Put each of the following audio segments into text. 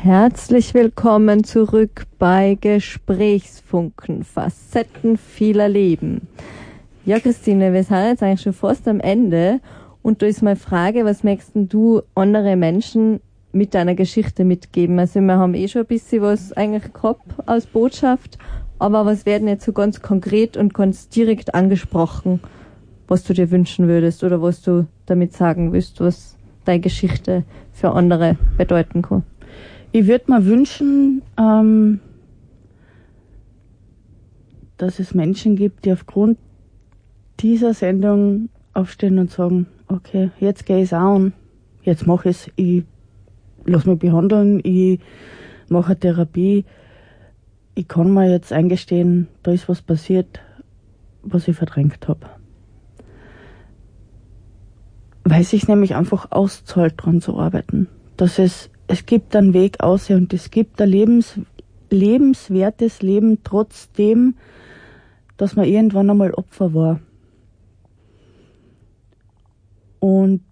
Herzlich willkommen zurück bei Gesprächsfunken, Facetten vieler Leben. Ja, Christine, wir sind jetzt eigentlich schon fast am Ende und da ist meine Frage, was möchtest denn du andere Menschen mit deiner Geschichte mitgeben? Also wir haben schon ein bisschen was eigentlich gehabt als Botschaft, aber was werden jetzt so ganz konkret und ganz direkt angesprochen, was du dir wünschen würdest oder was du damit sagen willst, was deine Geschichte für andere bedeuten kann? Ich würde mir wünschen, dass es Menschen gibt, die aufgrund dieser Sendung aufstehen und sagen, okay, jetzt gehe ich es auch an, jetzt mache ich es, ich lasse mich behandeln, ich mache eine Therapie, ich kann mir jetzt eingestehen, da ist was passiert, was ich verdrängt habe. Weil es sich nämlich einfach auszahlt, daran zu arbeiten. Dass es gibt einen Weg aus und es gibt ein lebenswertes Leben trotzdem, dass man irgendwann einmal Opfer war. Und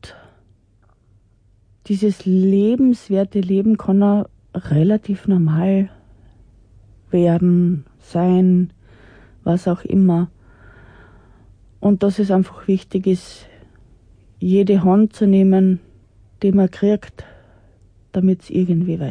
dieses lebenswerte Leben kann auch relativ normal werden, sein, was auch immer. Und dass es einfach wichtig ist, jede Hand zu nehmen, die man kriegt, damit es irgendwie weitergeht.